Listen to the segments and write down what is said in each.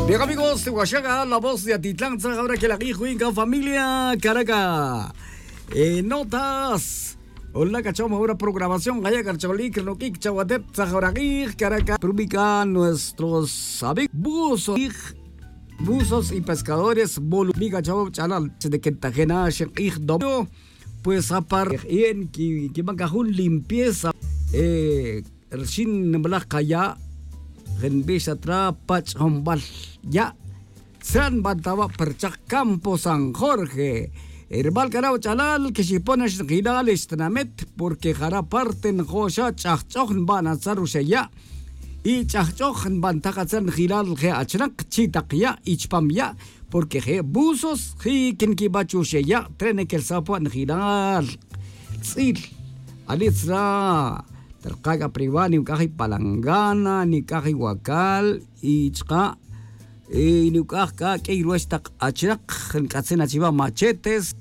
Bien amigos de Huachaca, la voz de Atitlán, ahora que la hijo familia Caraca. Notas. Hola, cachamos ahora programación. Gaya Carcholí, Krnokik, Chahuatet, Zahoraguí, Caraca. Publican nuestros amigos buzos y pescadores. Volumiga Chau Chanal, de Kentajena, Shekig Domo. Pues aparte, en que Bancajun limpieza. Shin Blakaya. Genbisa trapach hombal ya San Bantaba percak Campo San Jorge Herbal Carao Chalal que si pones gidal estnamet porque jara parten josha chachon van a ya y chachon van takatsan gidal ge achnak chitakya ichpam ya porque ge buzos hi kinki bachu ya trene que el sapo en gidal sil alitsra terkaga pribadi ni kahi palangana ni kahi wakal ichka ni ka ke iruestak achrak katsena chiva machetes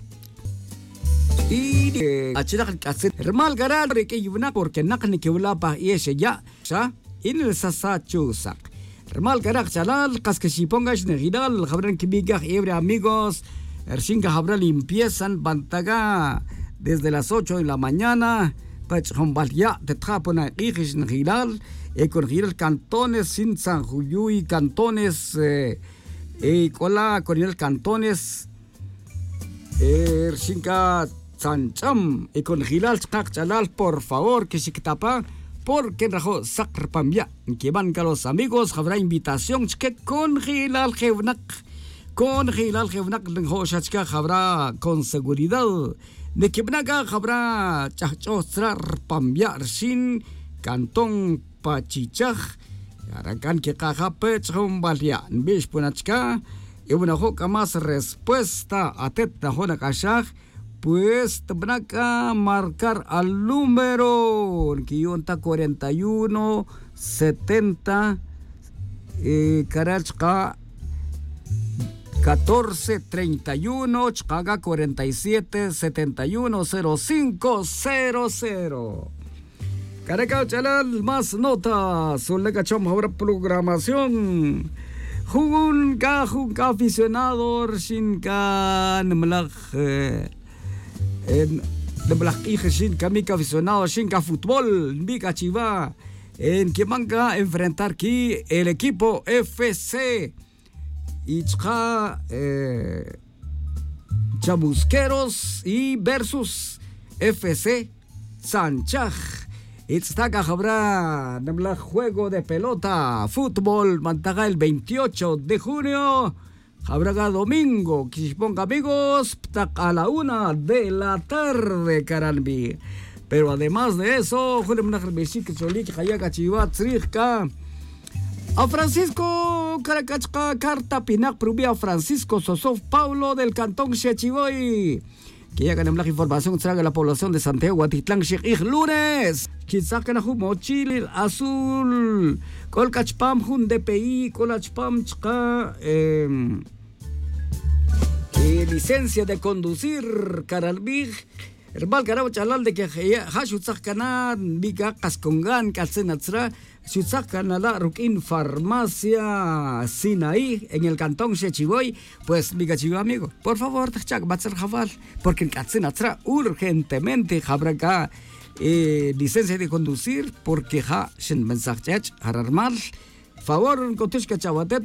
y achrak katsen hermal garal que yuna porque nakni que ula pa yese ya sa in el sasa chusak hermal garak chalal kas que si pongas negidal habran que biga ebre amigos ersinga habra limpiezan bantaga desde las 8 de la mañana Hombalia de Trapona Irish Hilal, con Hilal Cantones, Sin San Juyuy, Cantones, Cola, Cornel Cantones, Shinka Sancham, con Hilal Chalal, por favor, que se tapa, porque rajo Sacrpamia, que van a los amigos, habrá invitación, que con Hilal Jevnak, habrá con seguridad. De que naga habrá chachostrar pambiar sin cantón pachichaj arakan que caja pech hombalia bish punachka y una hoca más respuesta a teta jona kashaj pues tebnaca marcar al número que yonta 41 70 karachka 1431 Chicago 47 71 0500. Caraca Chalal, más notas. Solo cachamos ahora programación. Junca aficionado, Shinka Nemlach Nemlach hija Shinka Mika aficionado, Shinka fútbol, Mika Chiva. En que manga enfrentar aquí el equipo FC. Ichka Chamusqueros y versus FC Sanchaj. Itztaga habrá juego de pelota, fútbol, mantaga el 28 de junio. Habrá domingo, que se ponga amigos, a la 1 de la tarde, Caranbi. Pero además de eso, a Francisco Caracachca, Carta Pinac, Prubia, Francisco Sosov Paulo del Cantón Chechiboy. Que ya ganamos la información, traga la población de Santiago, Atitlán, Shekig, lunes. Quizá que na humo, Chile, azul. Colcachpam, Jun DPI, Colachpam, Chka. Licencia de conducir, Caralbig. Herbal Carao Chalal de que Hashutzak Kanan, Biga, Cascongan, Calcenatzra. Chutzakana Rukin Farmacia Sinaí en el Cantón Chechiboy. Pues mi gachivo amigo, por favor, Tachak Batzar Javal, porque en Katzenatra urgentemente habrá acá licencia de conducir, porque ha Shen Mensachach Hararmal. Favor, Cotushka Chawatet,